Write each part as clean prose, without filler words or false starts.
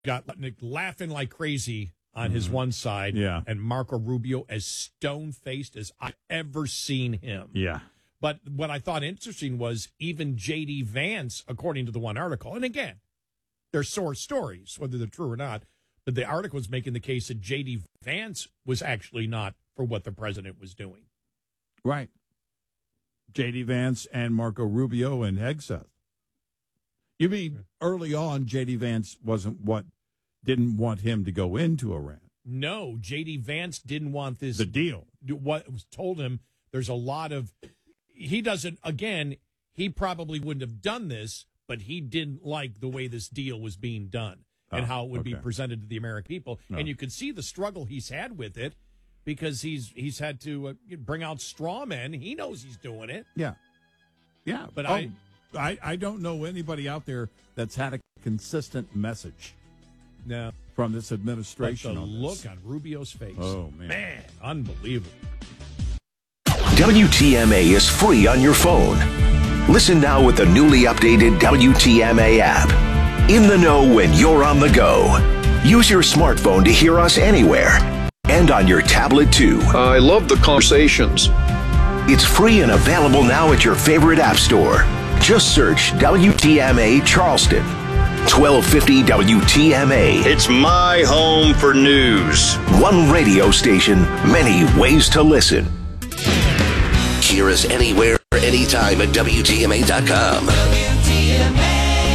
got laughing like crazy on his one side, and Marco Rubio as stone-faced as I've ever seen him. Yeah. But what I thought interesting was even J.D. Vance, according to the one article, and again, they're source stories, whether they're true or not, but the article was making the case that J.D. Vance was actually not for what the president was doing. Right. J.D. Vance and Marco Rubio and Hegseth. You mean early on, J.D. Vance didn't want him to go into Iran? No, J.D. Vance didn't want this. The deal. What was told him, there's a lot of, he probably wouldn't have done this, but he didn't like the way this deal was being done and how it would be presented to the American people. No. And you could see the struggle he's had with it because he's had to bring out straw men. He knows he's doing it. Yeah. Yeah. But I don't know anybody out there that's had a consistent message from this administration. But the look on Rubio's face. Oh, man. Man, unbelievable. WTMA is free on your phone. Listen now with the newly updated WTMA app. In the know when you're on the go. Use your smartphone to hear us anywhere. And on your tablet, too. I love the conversations. It's free and available now at your favorite app store. Just search WTMA Charleston. 1250 WTMA. It's my home for news. One radio station, many ways to listen. Hear us anywhere, anytime at WTMA.com. WTMA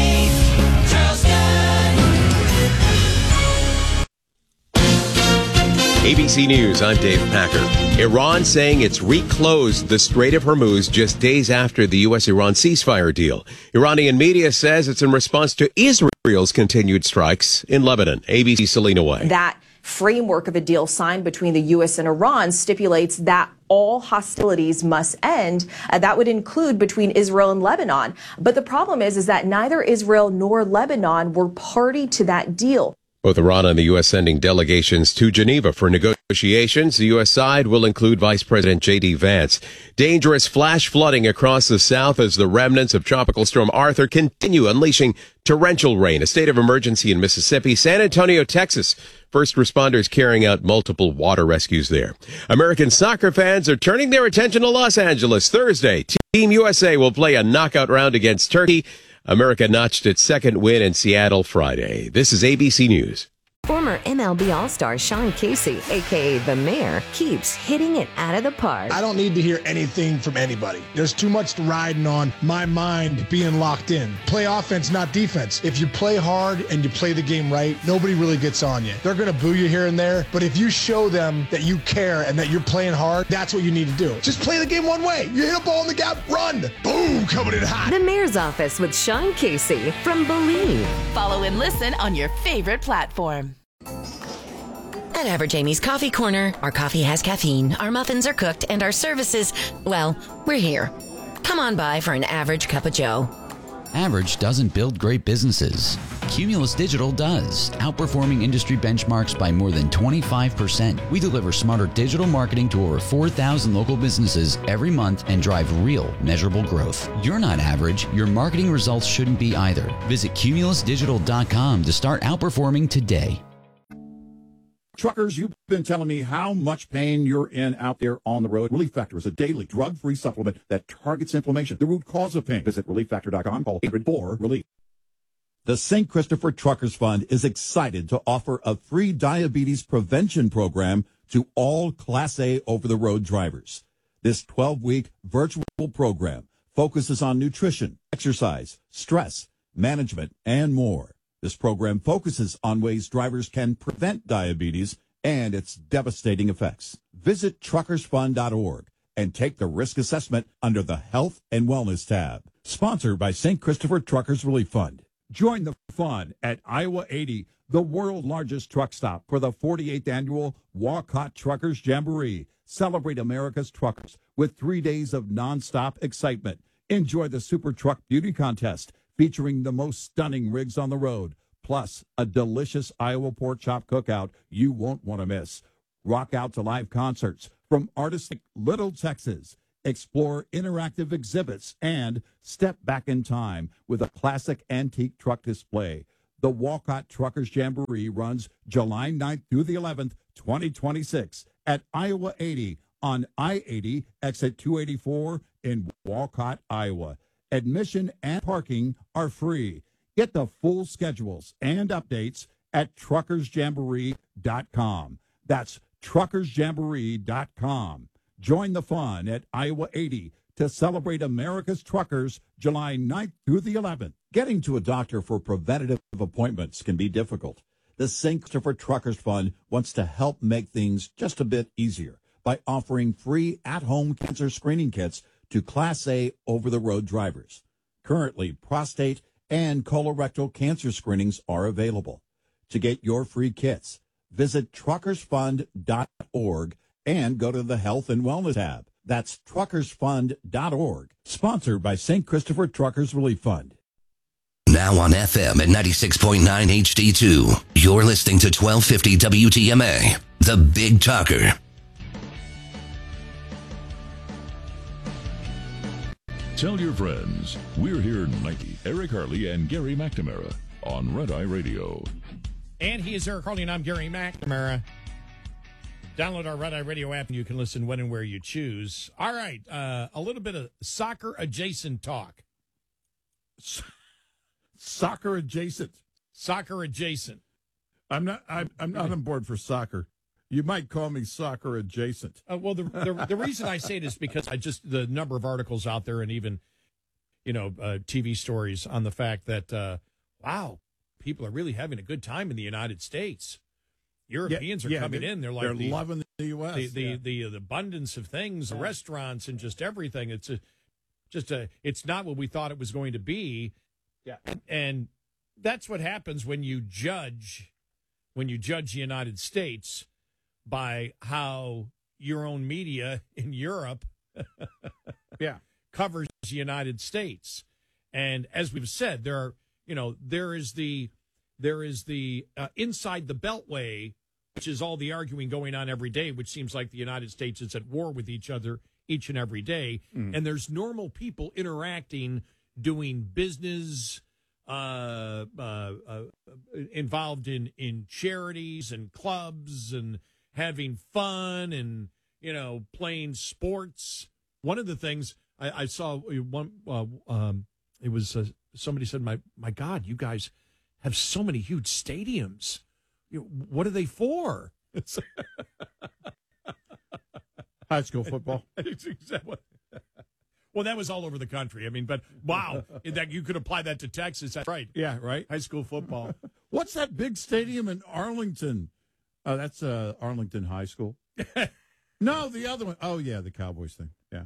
ABC News, I'm Dave Packer. Iran saying it's reclosed the Strait of Hormuz just days after the U.S.-Iran ceasefire deal. Iranian media says it's in response to Israel's continued strikes in Lebanon. ABC Selena Way. That framework of a deal signed between the U.S. and Iran stipulates that all hostilities must end. That would include between Israel and Lebanon. But the problem is that neither Israel nor Lebanon were party to that deal. Both Iran and the U.S. sending delegations to Geneva for negotiations. The U.S. side will include Vice President J.D. Vance. Dangerous flash flooding across the south as the remnants of Tropical Storm Arthur continue unleashing torrential rain. A state of emergency in Mississippi. San Antonio, Texas. First responders carrying out multiple water rescues there. American soccer fans are turning their attention to Los Angeles. Thursday, Team USA will play a knockout round against Turkey. America notched its second win in Seattle Friday. This is ABC News. Former MLB All-Star Sean Casey, a.k.a. The Mayor, keeps hitting it out of the park. I don't need to hear anything from anybody. There's too much riding on my mind being locked in. Play offense, not defense. If you play hard and you play the game right, nobody really gets on you. They're going to boo you here and there, but if you show them that you care and that you're playing hard, that's what you need to do. Just play the game one way. You hit a ball in the gap, run. Boom, coming in hot. The Mayor's Office with Sean Casey from Believe. Follow and listen on your favorite platform. At Average Amy's Coffee Corner, our coffee has caffeine, our muffins are cooked, and our services, well, we're here. Come on by for an average cup of joe. Average doesn't build great businesses. Cumulus Digital does, outperforming industry benchmarks by more than 25%. We deliver smarter digital marketing to over 4,000 local businesses every month and drive real, measurable growth. You're not average. Your marketing results shouldn't be either. Visit cumulusdigital.com to start outperforming today. Truckers, you've been telling me how much pain you're in out there on the road. Relief Factor is a daily drug-free supplement that targets inflammation, the root cause of pain. Visit relieffactor.com. Call 800-4-RELIEF. The St. Christopher Truckers Fund is excited to offer a free diabetes prevention program to all Class A over-the-road drivers. This 12-week virtual program focuses on nutrition, exercise, stress, management, and more. This program focuses on ways drivers can prevent diabetes and its devastating effects. Visit truckersfund.org and take the risk assessment under the Health and Wellness tab. Sponsored by St. Christopher Truckers Relief Fund. Join the fun at Iowa 80, the world's largest truck stop, for the 48th annual Walcott Truckers Jamboree. Celebrate America's truckers with 3 days of nonstop excitement. Enjoy the Super Truck Beauty Contest, featuring the most stunning rigs on the road, plus a delicious Iowa pork chop cookout you won't want to miss. Rock out to live concerts from artists like Little Texas. Explore interactive exhibits and step back in time with a classic antique truck display. The Walcott Truckers Jamboree runs July 9th through the 11th, 2026 at Iowa 80 on I-80 exit 284 in Walcott, Iowa. Admission and parking are free. Get the full schedules and updates at truckersjamboree.com. That's truckersjamboree.com. Join the fun at Iowa 80 to celebrate America's truckers July 9th through the 11th. Getting to a doctor for preventative appointments can be difficult. The St. Christopher Truckers Fund wants to help make things just a bit easier by offering free at-home cancer screening kits to Class A over-the-road drivers. Currently, prostate and colorectal cancer screenings are available. To get your free kits, visit truckersfund.org and go to the Health and Wellness tab. That's truckersfund.org, sponsored by St. Christopher Truckers Relief Fund. Now on FM at 96.9 HD2, you're listening to 1250 WTMA, The Big Talker. Tell your friends, we're here Nike, Eric Harley, and Gary McNamara on Red Eye Radio. And he is Eric Harley, and I'm Gary McNamara. Download our Red Eye Radio app, and you can listen when and where you choose. All right, a little bit of soccer-adjacent talk. Soccer-adjacent. Soccer-adjacent. I'm not on board for soccer. You might call me soccer adjacent. Well, the reason I say it is because the number of articles out there and even, TV stories on the fact that, wow, people are really having a good time in the United States. Europeans are coming in. They're loving the U.S. The abundance of things, the restaurants, and just everything. It's not what we thought it was going to be. Yeah, and that's what happens when you judge the United States by how your own media in Europe covers the United States. And as we've said, there is the inside the Beltway, which is all the arguing going on every day, which seems like the United States is at war with each other each and every day. And there's normal people interacting, doing business, involved in charities and clubs and having fun and, playing sports. One of the things I saw it was somebody said, my God, you guys have so many huge stadiums. What are they for? High school football. Well, that was all over the country. I mean, but wow, that you could apply that to Texas. That's right. Yeah, right. High school football. What's that big stadium in Arlington? Oh, that's Arlington High School. No, the other one. Oh, yeah, the Cowboys thing. Yeah.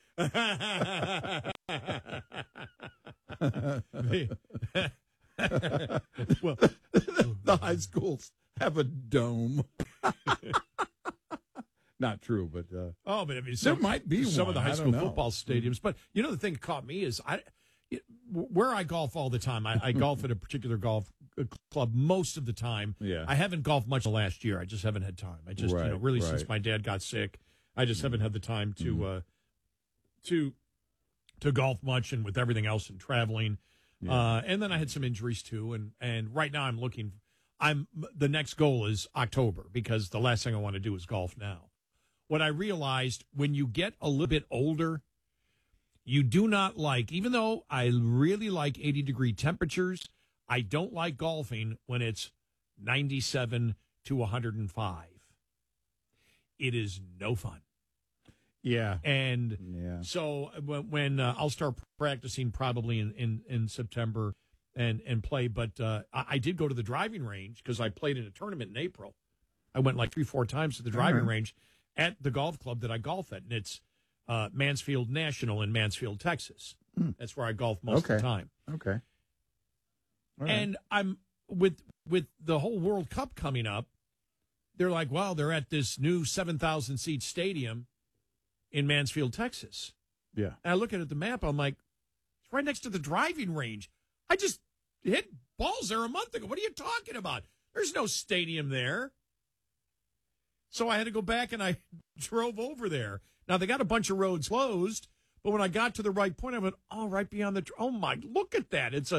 Well, the high schools have a dome. Not true, but but I mean, there might be some one. of the high school football stadiums. But the thing that caught me is where I golf all the time. I golf at a particular golf club most of the time. Yeah, I haven't golfed much last year. I just haven't had time. I just since my dad got sick, I just haven't had the time to golf much, and with everything else and traveling. Yeah. And then I had some injuries too, and right now the next goal is October, because the last thing I want to do is golf now. What I realized, when you get a little bit older, you do not like, even though I really like 80-degree temperatures, I don't like golfing when it's 97 to 105. It is no fun. Yeah. And so when I'll start practicing probably in September and play, but I did go to the driving range because I played in a tournament in April. I went like 3-4 times to the driving range at the golf club that I golf at, and it's Mansfield National in Mansfield, Texas. That's where I golf most of the time. Okay. Right. And I'm with the whole World Cup coming up, they're like, wow, they're at this new 7,000-seat stadium in Mansfield, Texas. Yeah. And I look at the map, I'm like, it's right next to the driving range. I just hit balls there a month ago. What are you talking about? There's no stadium there. So I had to go back, and I drove over there. Now, they got a bunch of roads closed, but when I got to the right point, I went, right beyond oh, my, look at that. It's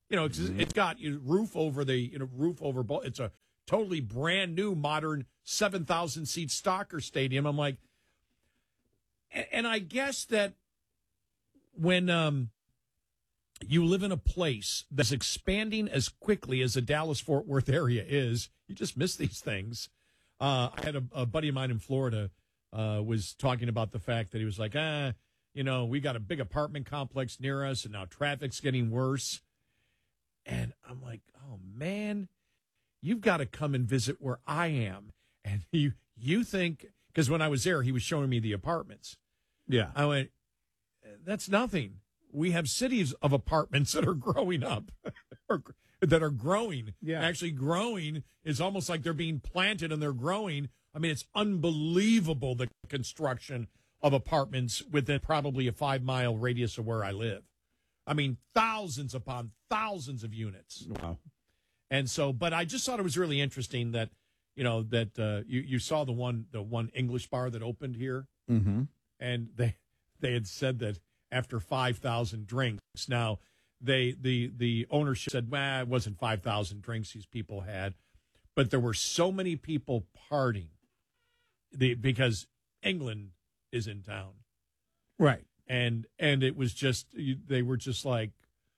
it's got roof over it's a totally brand new modern 7,000 seat soccer stadium. I'm like, and I guess that when you live in a place that's expanding as quickly as the Dallas-Fort Worth area is, you just miss these things. I had a buddy of mine in Florida was talking about the fact that he was like, we got a big apartment complex near us, and now traffic's getting worse. And I'm like, oh, man, you've got to come and visit where I am. And you think, because when I was there, he was showing me the apartments. Yeah. I went, that's nothing. We have cities of apartments that are growing up, or that are growing. Yeah. Actually, growing is almost like they're being planted and they're growing. I mean, it's unbelievable, the construction of apartments within probably a 5-mile radius of where I live. I mean, thousands upon thousands of units. Wow. And so, but I just thought it was really interesting that, you saw the one English bar that opened here. Mm-hmm. And they had said that after 5,000 drinks, now the ownership said, well, it wasn't 5,000 drinks these people had, but there were so many people partying because England is in town. Right. And it was just, they were just like,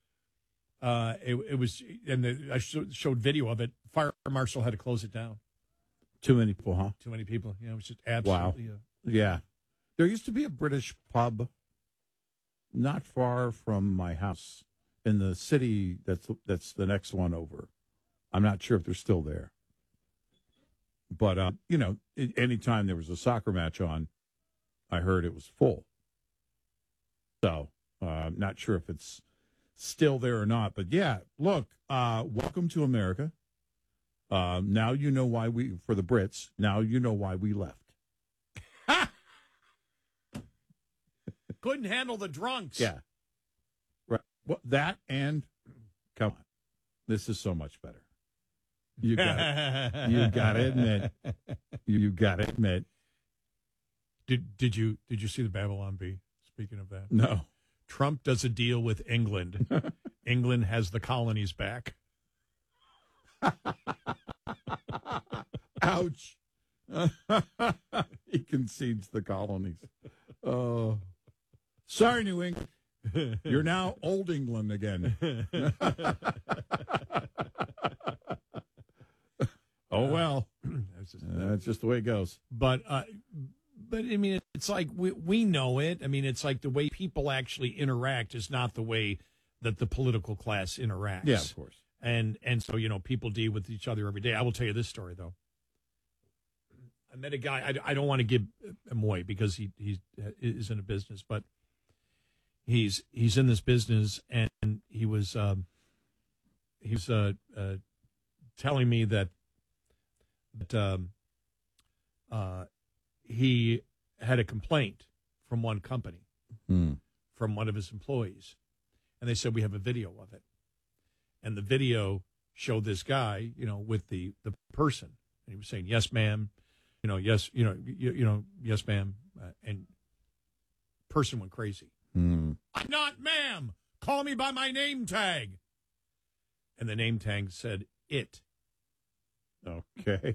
it was, and I showed video of it. Fire marshal had to close it down. Too many people, huh? Too many people. It was just absolutely. Wow. Yeah. There used to be a British pub not far from my house in the city that's the next one over. I'm not sure if they're still there. But, anytime there was a soccer match on, I heard it was full. So, I'm not sure if it's still there or not. But, yeah, look, welcome to America. Now you know why for the Brits, now you know why we left. Couldn't handle the drunks. Yeah. Right. Well, that and, come on, this is so much better. You got it. You got to admit. You got to admit. Did you see the Babylon Bee? Speaking of that. No. Trump does a deal with England. England has the colonies back. Ouch. He concedes the colonies. Oh. Sorry, New England. You're now old England again. Oh, well. That's just the way it goes. But I mean, it's like we know it. I mean, it's like the way people actually interact is not the way that the political class interacts. Yeah, of course. And so, people deal with each other every day. I will tell you this story, though. I met a guy. I don't want to give him away because he is in a business, but he's in this business, and he was telling me that he had a complaint from one company, from one of his employees, and they said, we have a video of it, and the video showed this guy, with the person, and he was saying, yes, ma'am. Yes, yes, ma'am. And person went crazy. I'm not, ma'am. Call me by my name tag. And the name tag said it. Okay.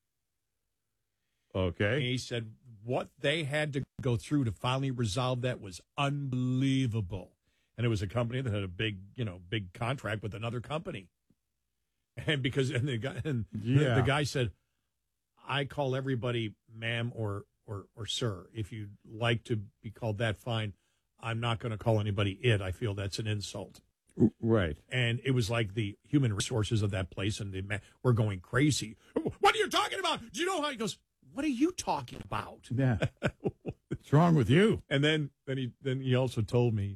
Okay. And he said what they had to go through to finally resolve that was unbelievable. And it was a company that had a big contract with another company. And the guy said, I call everybody ma'am or sir. If you'd like to be called that, fine. I'm not going to call anybody it. I feel that's an insult. Right. And it was like the human resources of that place, and they were going crazy. What are you talking about? Do you know how? He goes, what are you talking about? Yeah. What's wrong with you? And then he also told me,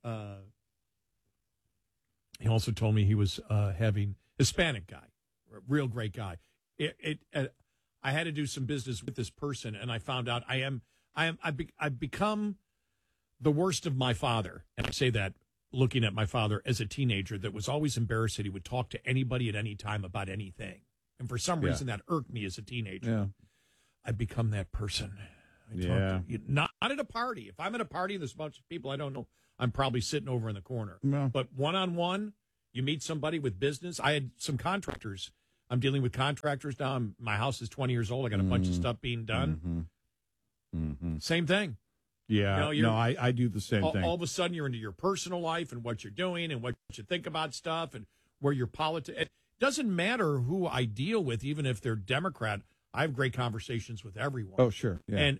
he was having Hispanic guy, a real great guy. I had to do some business with this person, and I found out I've become the worst of my father. And I say that looking at my father as a teenager that was always embarrassed that he would talk to anybody at any time about anything. And for some reason that irked me as a teenager. Yeah. I've become that person. Not at a party. If I'm at a party and there's a bunch of people I don't know, I'm probably sitting over in the corner. No. But one-on-one, You meet somebody with business. I had some contractors. I'm dealing with contractors now. My house is 20 years old. I got a bunch of stuff being done. Same thing. Yeah. You know, I do the same thing. All of a sudden, you're into your personal life and what you're doing and what you think about stuff and where your politics. It doesn't matter who I deal with, even if they're Democrat. I have great conversations with everyone. Oh, sure. Yeah.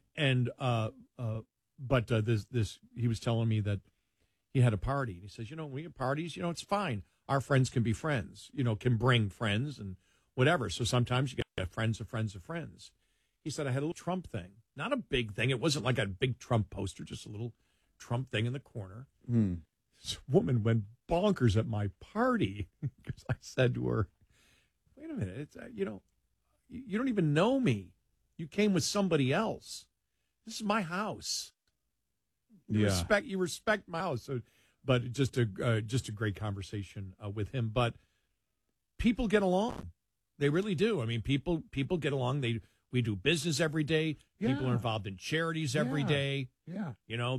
But this he was telling me that he had a party. And he says, when we have parties, it's fine. Our friends can be friends, can bring friends and whatever. So sometimes you get friends of friends of friends. He said, I had a little Trump thing. Not a big thing. It wasn't like a big Trump poster, just a little Trump thing in the corner. This woman went bonkers at my party because I said to her, wait a minute, it's, you don't even know me. You came with somebody else. This is my house. You respect my house. So, but just a great conversation with him. But people get along. They really do. I mean, people get along. We do business every day. Yeah. People are involved in charities every day. Yeah.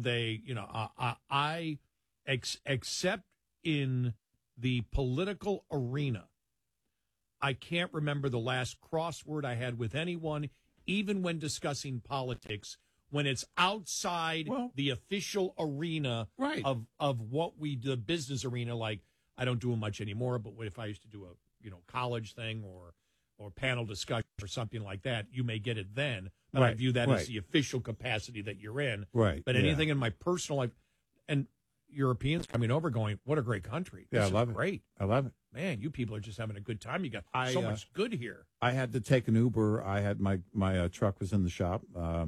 I except in the political arena, I can't remember the last crossword I had with anyone, even when discussing politics, when it's outside the official arena of what we do, the business arena. Like, I don't do it much anymore, but what if I used to do a college thing or panel discussion or something like that, you may get it then. But I view that as the official capacity that you're in. Right. But anything in my personal life, and Europeans coming over going, what a great country. Yeah, this I love is it. Great. I love it. Man, you people are just having a good time. You got so much good here. I had to take an Uber. I had my truck was in the shop,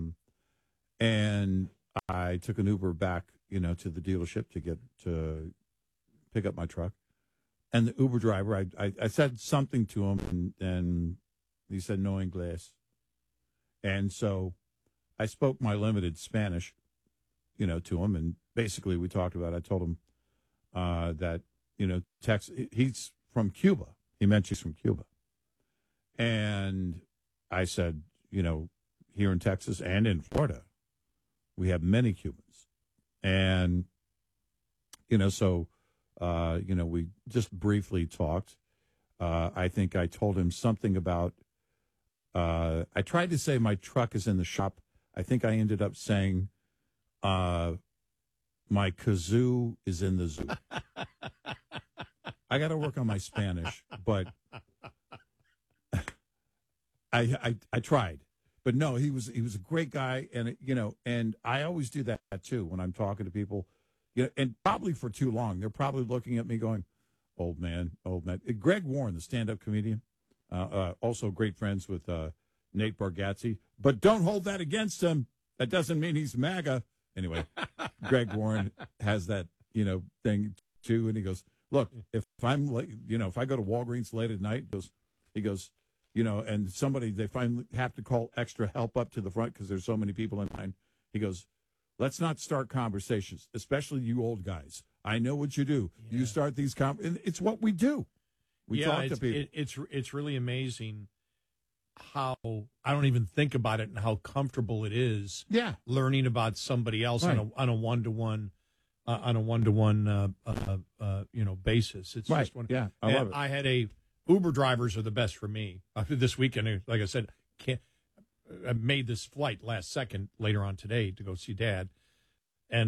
and I took an Uber back, to the dealership to pick up my truck. And the Uber driver, I said something to him, and he said no English. And so I spoke my limited Spanish, to him, and basically we talked about it. I told him that, Texas, he's from Cuba. He mentioned he's from Cuba. And I said, here in Texas and in Florida, we have many Cubans. And, so, we just briefly talked. I think I told him something about, I tried to say my truck is in the shop. I think I ended up saying, my kazoo is in the zoo. I got to work on my Spanish, but I tried. But no, he was a great guy, and and I always do that too when I'm talking to people, and probably for too long. They're probably looking at me going, "Old man, old man." Greg Warren, the stand-up comedian, also great friends with Nate Bargatze, but don't hold that against him. That doesn't mean he's MAGA. Anyway, Greg Warren has that thing too, and he goes, "Look, if I'm like, if I go to Walgreens late at night, he goes, and somebody, they finally have to call extra help up to the front because there's so many people in line. He goes, let's not start conversations, especially you old guys. I know what you do. Yeah. You start these it's what we do. We talk to people. It's really amazing how I don't even think about it and how comfortable it is. Yeah, learning about somebody else on a one-to-one basis. It's just one. Yeah, I love it. I had Uber drivers are the best for me. This weekend, like I said, I made this flight last second later on today to go see Dad, and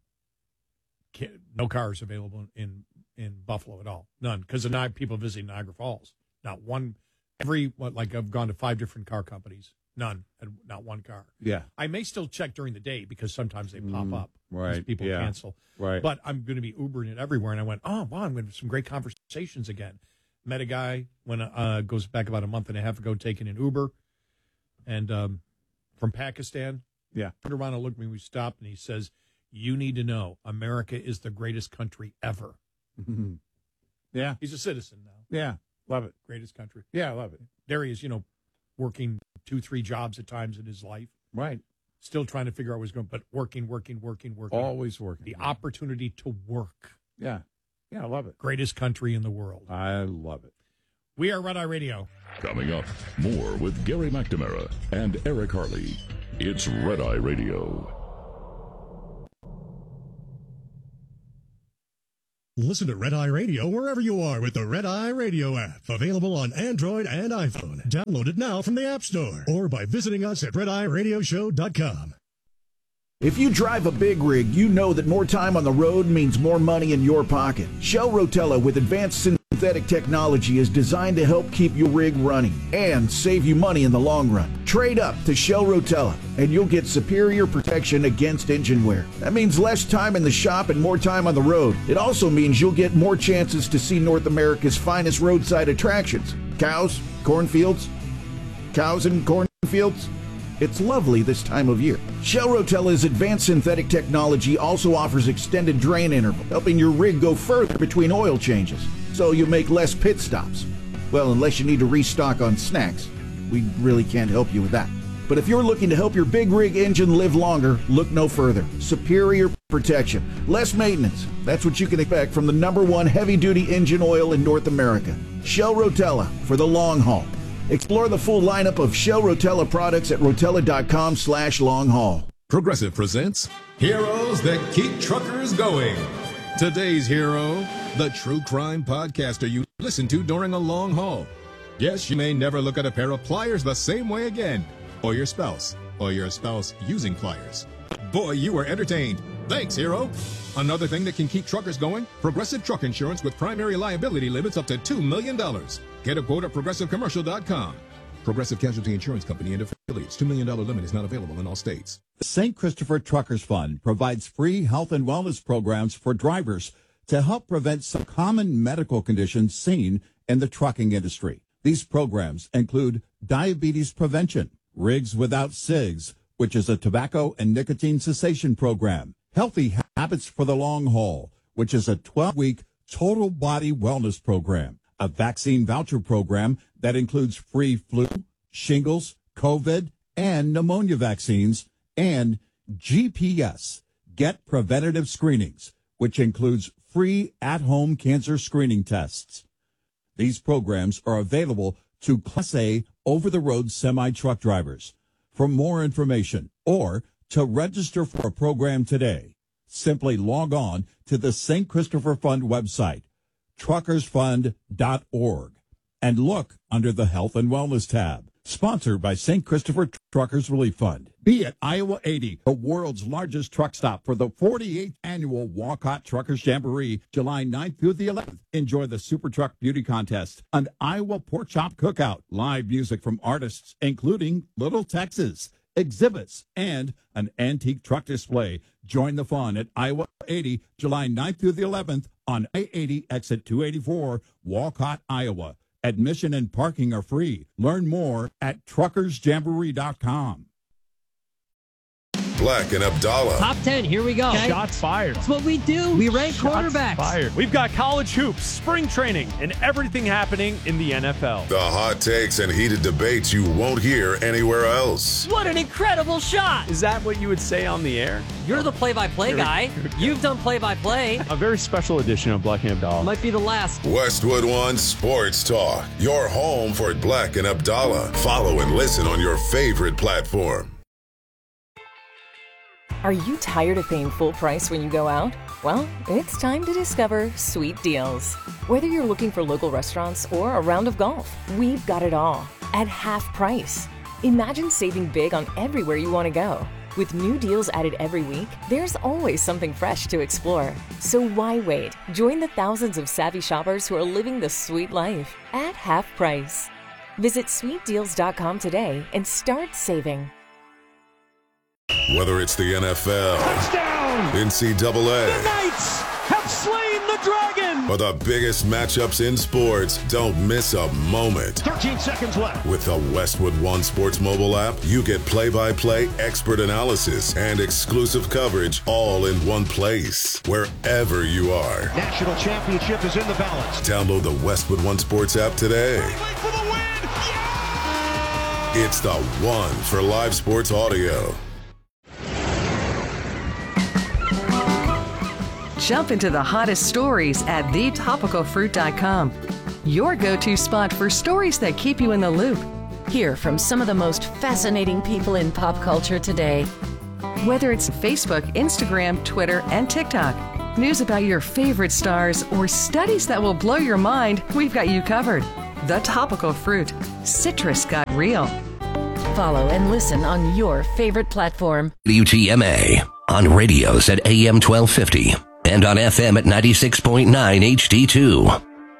no cars available in Buffalo at all, none, because of people visiting Niagara Falls. Not one. I've gone to 5 different car companies, none, and not one car. Yeah, I may still check during the day because sometimes they pop up. Right, people cancel. Right, but I'm going to be Ubering it everywhere, and I went, oh wow, I'm going to have some great conversations again. Met a guy when goes back about a month and a half ago, taking an Uber, and from Pakistan. Yeah, turned around and looked at me. We stopped, and he says, "You need to know, America is the greatest country ever." Mm-hmm. Yeah, he's a citizen now. Yeah, love it. Greatest country. Yeah, I love it. There he is, working 2-3 jobs at times in his life. Right. Still trying to figure out what he's going, but working. Always working. The opportunity to work. Yeah. Yeah, I love it. Greatest country in the world. I love it. We are Red Eye Radio. Coming up, more with Gary McNamara and Eric Harley. It's Red Eye Radio. Listen to Red Eye Radio wherever you are with the Red Eye Radio app. Available on Android and iPhone. Download it now from the App Store or by visiting us at RedEyeRadioshow.com. If you drive a big rig, you know that more time on the road means more money in your pocket. Shell Rotella with advanced synthetic technology is designed to help keep your rig running and save you money in the long run. Trade up to Shell Rotella and you'll get superior protection against engine wear. That means less time in the shop and more time on the road. It also means you'll get more chances to see North America's finest roadside attractions. Cows, cornfields, cows and cornfields. It's lovely this time of year. Shell Rotella's advanced synthetic technology also offers extended drain interval, helping your rig go further between oil changes, so you make less pit stops. Well, unless you need to restock on snacks, we really can't help you with that. But if you're looking to help your big rig engine live longer, look no further. Superior protection, less maintenance. That's what you can expect from the #1 heavy-duty engine oil in North America. Shell Rotella for the long haul. Explore the full lineup of Shell Rotella products at rotella.com/long-haul. Progressive presents Heroes That Keep Truckers Going. Today's hero, the true crime podcaster you listen to during a long haul. Yes, you may never look at a pair of pliers the same way again, or your spouse using pliers. Boy, you were entertained. Thanks, hero. Another thing that can keep truckers going, Progressive Truck Insurance with primary liability limits up to $2 million. Get a quote at progressivecommercial.com. Progressive Casualty Insurance Company and affiliates. $2 million limit is not available in all states. The St. Christopher Truckers Fund provides free health and wellness programs for drivers to help prevent some common medical conditions seen in the trucking industry. These programs include diabetes prevention, Rigs Without Cigs, which is a tobacco and nicotine cessation program, Healthy Habits for the Long Haul, which is a 12-week total body wellness program, a vaccine voucher program that includes free flu, shingles, COVID, and pneumonia vaccines, and GPS, Get Preventative Screenings, which includes free at-home cancer screening tests. These programs are available to Class A over-the-road semi-truck drivers. For more information or to register for a program today, simply log on to the St. Christopher Fund website, truckersfund.org, and look under the Health and Wellness tab. Sponsored by St. Christopher Truckers Relief Fund. Be at Iowa 80, the world's largest truck stop for the 48th annual Walcott Truckers Jamboree, July 9th through the 11th. Enjoy the Super Truck Beauty Contest, an Iowa Pork Chop Cookout, live music from artists including Little Texas, exhibits, and an antique truck display. Join the fun at Iowa 80, July 9th through the 11th on I-80 exit 284, Walcott, Iowa. Admission and parking are free. Learn more at truckersjamboree.com. Black and Abdallah. Top 10, here we go. Okay. Shots fired. That's what we do. We rank quarterbacks. Fired. We've got college hoops, spring training, and everything happening in the NFL. The hot takes and heated debates you won't hear anywhere else. What an incredible shot. Is that what you would say on the air? You're the play-by-play guy. You've done play-by-play. A very special edition of Black and Abdallah. Might be the last. Westwood One Sports Talk. Your home for Black and Abdallah. Follow and listen on your favorite platform. Are you tired of paying full price when you go out? Well, it's time to discover Sweet Deals. Whether you're looking for local restaurants or a round of golf, we've got it all at half price. Imagine saving big on everywhere you want to go. With new deals added every week, there's always something fresh to explore. So why wait? Join the thousands of savvy shoppers who are living the sweet life at half price. Visit sweetdeals.com today and start saving. Whether it's the NFL, touchdown, NCAA, the Knights have slain the dragon, or the biggest matchups in sports, don't miss a moment. 13 seconds left. With the Westwood One Sports mobile app, you get play-by-play, expert analysis, and exclusive coverage all in one place, wherever you are. National championship is in the balance. Download the Westwood One Sports app today. For the win! Yeah! It's the one for live sports audio. Jump into the hottest stories at thetopicalfruit.com. Your go-to spot for stories that keep you in the loop. Hear from some of the most fascinating people in pop culture today. Whether it's Facebook, Instagram, Twitter, and TikTok. news about your favorite stars, or studies that will blow your mind, we've got you covered. The Topical Fruit. Citrus got real. Follow and listen on your favorite platform. WTMA on radios at AM 1250 and on FM at 96.9 HD2.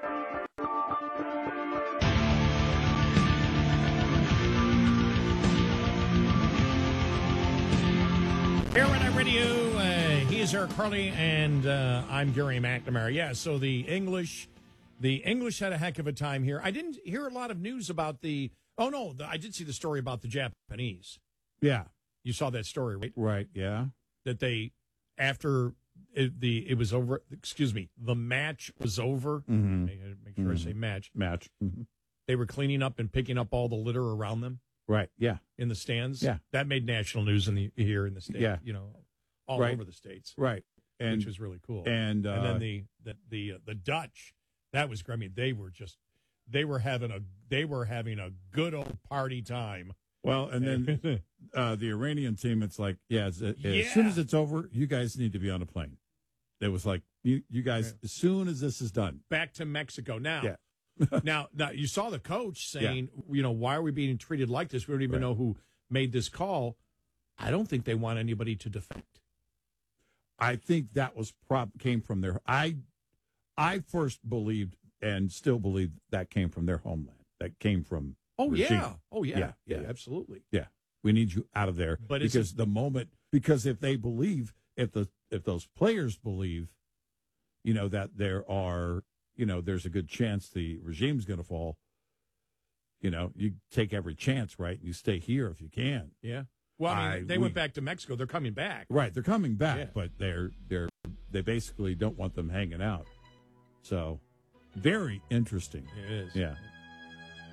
Here on our radio, he is Eric Harley, and I'm Gary McNamara. Yeah, so the English had a heck of a time here. I didn't hear a lot of news about the. Oh no, I did see the story about the Japanese. Yeah, you saw that story, right? Right. Yeah. That they after it was over. Excuse me, the match was over. Mm-hmm. Make sure I say match. Match. Mm-hmm. They were cleaning up and picking up all the litter around them. Right. Yeah. In the stands. Yeah. That made national news here in the state. Yeah. All over the states. Right. And which was really cool. And then the Dutch. That was. I mean, they were having a good old party time. Well, and then the Iranian team. It's like, as soon as it's over, you guys need to be on a plane. It was like you guys as soon as this is done, back to Mexico now. Yeah. now, you saw the coach saying, why are we being treated like this? We don't even know who made this call. I don't think they want anybody to defect. I think that was came from their. I first believed and still believe that came from their homeland. That came from. Yeah, absolutely. Yeah, we need you out of there. But because if they believe, if those players believe, that there are. There's a good chance the regime's going to fall. You take every chance, right? You stay here if you can. Yeah. Well, I mean, they went back to Mexico. They're coming back. Right. They're coming back, but they basically don't want them hanging out. So, very interesting. It is. Yeah.